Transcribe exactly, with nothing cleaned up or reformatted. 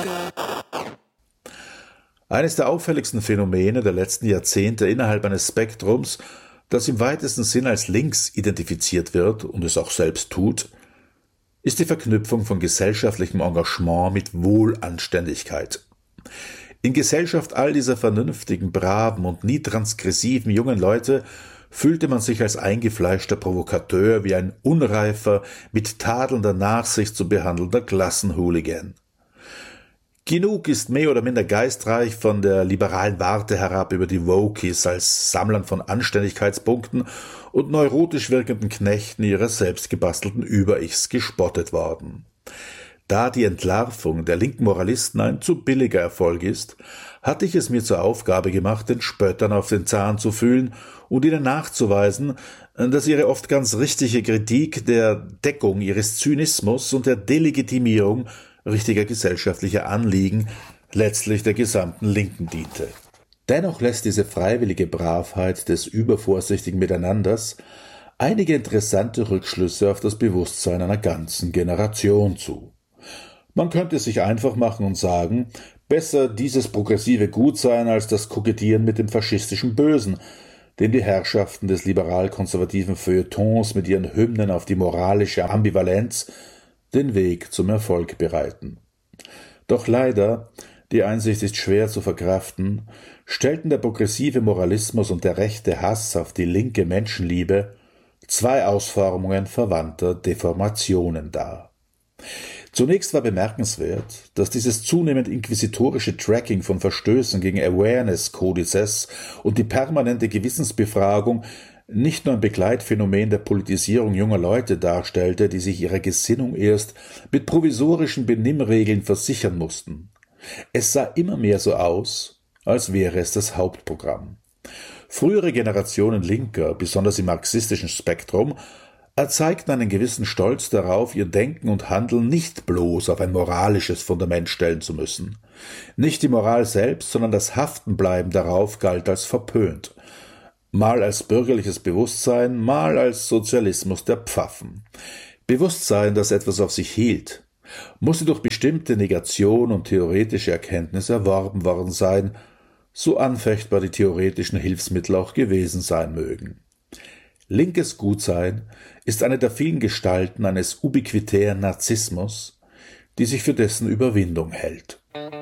Eines der auffälligsten Phänomene der letzten Jahrzehnte innerhalb eines Spektrums, das im weitesten Sinn als links identifiziert wird und es auch selbst tut, ist die Verknüpfung von gesellschaftlichem Engagement mit Wohlanständigkeit. In Gesellschaft all dieser vernünftigen, braven und nie transgressiven jungen Leute fühlte man sich als eingefleischter Provokateur wie ein unreifer, mit tadelnder Nachsicht zu behandelnder Klassenhooligan. Genug ist mehr oder minder geistreich von der liberalen Warte herab über die Wokies als Sammlern von Anständigkeitspunkten und neurotisch wirkenden Knechten ihrer selbstgebastelten Über-Ichs gespottet worden. Da die Entlarvung der linken Moralisten ein zu billiger Erfolg ist, hatte ich es mir zur Aufgabe gemacht, den Spöttern auf den Zahn zu fühlen und ihnen nachzuweisen, dass ihre oft ganz richtige Kritik der Deckung ihres Zynismus und der Delegitimierung richtiger gesellschaftlicher Anliegen letztlich der gesamten Linken diente. Dennoch lässt diese freiwillige Bravheit des übervorsichtigen Miteinanders einige interessante Rückschlüsse auf das Bewusstsein einer ganzen Generation zu. Man könnte es sich einfach machen und sagen, besser dieses progressive Gutsein als das Kokettieren mit dem faschistischen Bösen, dem die Herrschaften des liberal-konservativen Feuilletons mit ihren Hymnen auf die moralische Ambivalenz den Weg zum Erfolg bereiten. Doch leider, die Einsicht ist schwer zu verkraften, stellten der progressive Moralismus und der rechte Hass auf die linke Menschenliebe zwei Ausformungen verwandter Deformationen dar. Zunächst war bemerkenswert, dass dieses zunehmend inquisitorische Tracking von Verstößen gegen Awareness-Kodizes und die permanente Gewissensbefragung nicht nur ein Begleitphänomen der Politisierung junger Leute darstellte, die sich ihrer Gesinnung erst mit provisorischen Benimmregeln versichern mussten. Es sah immer mehr so aus, als wäre es das Hauptprogramm. Frühere Generationen Linker, besonders im marxistischen Spektrum, erzeigten einen gewissen Stolz darauf, ihr Denken und Handeln nicht bloß auf ein moralisches Fundament stellen zu müssen. Nicht die Moral selbst, sondern das Haftenbleiben darauf galt als verpönt. Mal als bürgerliches Bewusstsein, mal als Sozialismus der Pfaffen. Bewusstsein, das etwas auf sich hielt, musste durch bestimmte Negation und theoretische Erkenntnis erworben worden sein, so anfechtbar die theoretischen Hilfsmittel auch gewesen sein mögen. Linkes Gutsein ist eine der vielen Gestalten eines ubiquitären Narzissmus, die sich für dessen Überwindung hält.